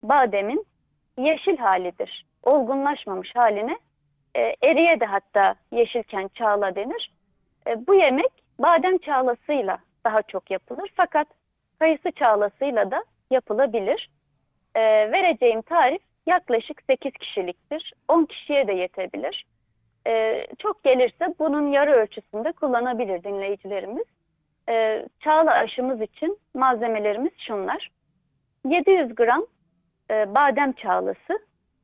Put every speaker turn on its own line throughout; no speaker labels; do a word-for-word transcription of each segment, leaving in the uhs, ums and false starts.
bademin yeşil halidir. Olgunlaşmamış haline e, eriye de hatta yeşilken çağla denir. E, bu yemek badem çağlasıyla daha çok yapılır. Fakat kayısı çağlasıyla da yapılabilir. E, vereceğim tarif yaklaşık sekiz kişiliktir. on kişiye de yetebilir. E, çok gelirse bunun yarı ölçüsünde kullanabilir dinleyicilerimiz. E, çağla aşımız için malzemelerimiz şunlar: yedi yüz gram e, badem çağlası,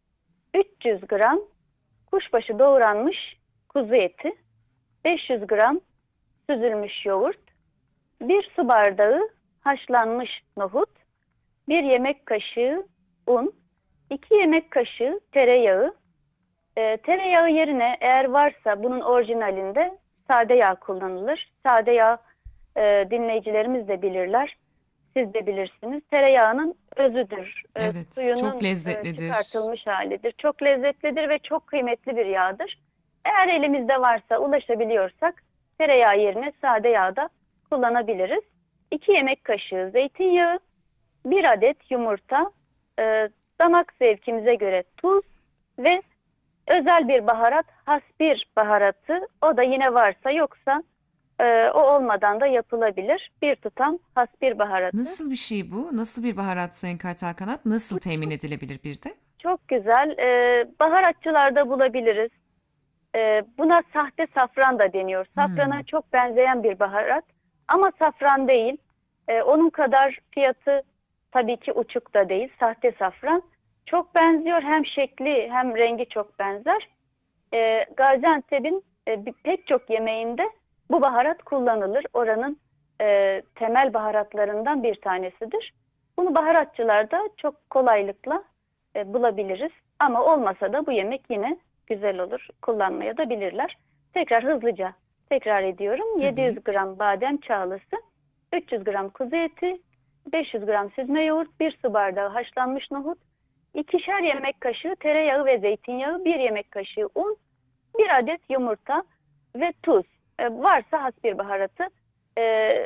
üç yüz gram kuşbaşı doğranmış kuzu eti, beş yüz gram süzülmüş yoğurt, bir su bardağı haşlanmış nohut, bir yemek kaşığı un, iki yemek kaşığı tereyağı. E, tereyağı yerine eğer varsa bunun orijinalinde sade yağ kullanılır. Sade yağ e, dinleyicilerimiz de bilirler. Siz de bilirsiniz. Tereyağının özüdür. E,
Evet, çok
suyunun e,
lezzetlidir.
çıkartılmış halidir. Çok lezzetlidir ve çok kıymetli bir yağdır. Eğer elimizde varsa, ulaşabiliyorsak tereyağı yerine sade yağ da kullanabiliriz. iki yemek kaşığı zeytinyağı, bir adet yumurta, e, damak zevkimize göre tuz ve özel bir baharat, hasbir baharatı. O da yine varsa, yoksa e, o olmadan da yapılabilir. Bir tutam hasbir baharatı.
Nasıl bir şey bu? Nasıl bir baharat Sayın Kartal Kanat? Nasıl
Bu
temin
çok,
edilebilir bir de?
çok güzel. E, baharatçılarda bulabiliriz. E, buna sahte safran da deniyor. Safrana
Hmm.
çok benzeyen bir baharat ama safran değil. E, onun kadar fiyatı tabii ki uçuk da değil. Sahte safran. Çok benziyor. Hem şekli hem rengi çok benzer. E, Gaziantep'in e, bir- pek çok yemeğinde bu baharat kullanılır. Oranın e, temel baharatlarından bir tanesidir. Bunu baharatçılarda çok kolaylıkla e, bulabiliriz. Ama olmasa da bu yemek yine güzel olur. Kullanmaya da bilirler. Tekrar hızlıca tekrar ediyorum. yedi yüz
Tabii.
gram badem çağlası, üç yüz gram kuzu eti, beş yüz gram süzme yoğurt, bir su bardağı haşlanmış nohut, ikişer yemek kaşığı tereyağı ve zeytinyağı, bir yemek kaşığı un, bir adet yumurta ve tuz. E, varsa hasbir baharatı. E,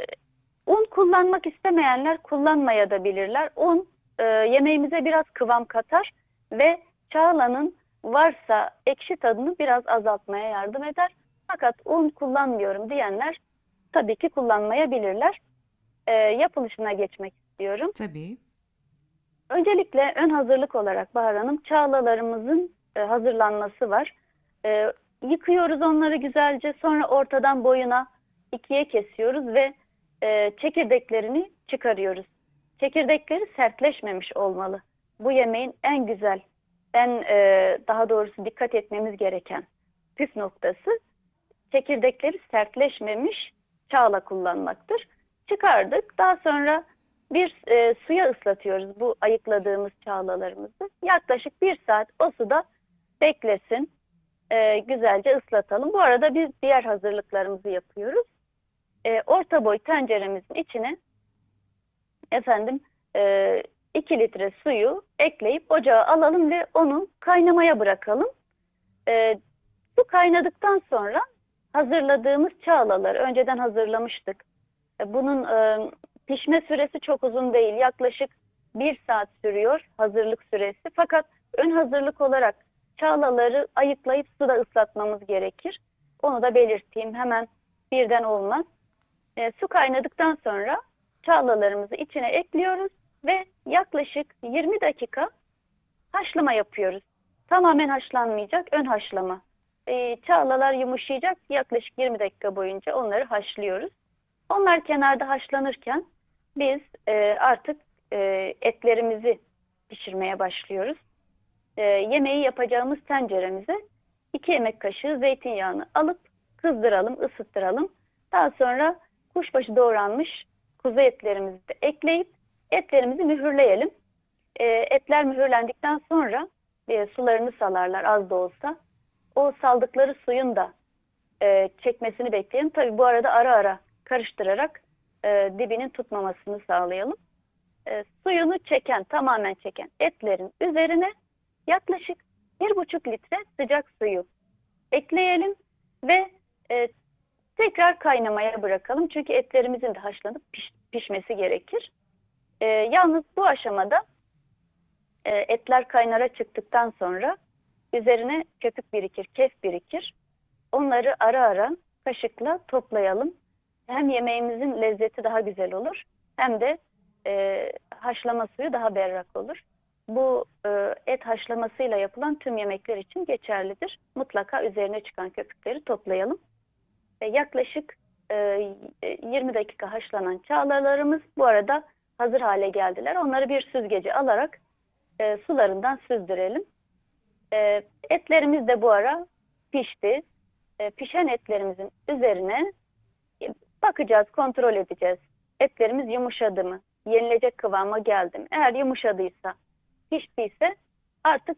Un kullanmak istemeyenler kullanmaya da bilirler. Un e, yemeğimize biraz kıvam katar ve çağlanın varsa ekşi tadını biraz azaltmaya yardım eder. Fakat un kullanmıyorum diyenler tabii ki kullanmayabilirler. E, yapılışına geçmek istiyorum.
Tabii.
Öncelikle ön hazırlık olarak Bahar Hanım, çağlalarımızın e, hazırlanması var. E, Yıkıyoruz onları güzelce, sonra ortadan boyuna ikiye kesiyoruz ve e, çekirdeklerini çıkarıyoruz. Çekirdekleri sertleşmemiş olmalı. Bu yemeğin en güzel, en e, daha doğrusu dikkat etmemiz gereken püf noktası, çekirdekleri sertleşmemiş çağla kullanmaktır. Çıkardık. Daha sonra bir e, suya ıslatıyoruz bu ayıkladığımız çağlalarımızı. Yaklaşık bir saat o suda beklesin. E, güzelce ıslatalım. Bu arada biz diğer hazırlıklarımızı yapıyoruz. E, orta boy tenceremizin içine efendim e, iki litre suyu ekleyip ocağa alalım ve onu kaynamaya bırakalım. E, Su kaynadıktan sonra hazırladığımız çağlaları önceden hazırlamıştık. E, Bunun e, pişme süresi çok uzun değil. Yaklaşık bir saat sürüyor hazırlık süresi. Fakat ön hazırlık olarak çağlaları ayıklayıp suda ıslatmamız gerekir. Onu da belirteyim. Hemen birden olmaz. E, su kaynadıktan sonra çağlalarımızı içine ekliyoruz ve yaklaşık yirmi dakika haşlama yapıyoruz. Tamamen haşlanmayacak, ön haşlama. E, çağlalar yumuşayacak, yaklaşık yirmi dakika boyunca onları haşlıyoruz. Onlar kenarda haşlanırken biz e, artık e, etlerimizi pişirmeye başlıyoruz. E, yemeği yapacağımız tenceremize iki yemek kaşığı zeytinyağını alıp kızdıralım, ısıttıralım. Daha sonra kuşbaşı doğranmış kuzu etlerimizi de ekleyip etlerimizi mühürleyelim. E, etler mühürlendikten sonra e, sularını salarlar az da olsa. O saldıkları suyun da e, çekmesini bekleyelim. Tabii bu arada ara ara karıştırarak e, dibinin tutmamasını sağlayalım. E, suyunu çeken, tamamen çeken etlerin üzerine yaklaşık bir buçuk litre sıcak suyu ekleyelim ve e, tekrar kaynamaya bırakalım. Çünkü etlerimizin de haşlanıp piş, pişmesi gerekir. E, yalnız bu aşamada E, etler kaynara çıktıktan sonra üzerine köpük birikir, kef birikir. Onları ara ara kaşıkla toplayalım. Hem yemeğimizin lezzeti daha güzel olur hem de e, haşlama suyu daha berrak olur. Bu e, et haşlamasıyla yapılan tüm yemekler için geçerlidir. Mutlaka üzerine çıkan köpükleri toplayalım. E, yaklaşık e, yirmi dakika haşlanan çağlalarımız bu arada hazır hale geldiler. Onları bir süzgece alarak e, sularından süzdürelim. E, etlerimiz de bu ara pişti. E, pişen etlerimizin üzerine e, bakacağız, kontrol edeceğiz. Etlerimiz yumuşadı mı? Yenilecek kıvama geldi mi? Eğer yumuşadıysa, piştiyse artık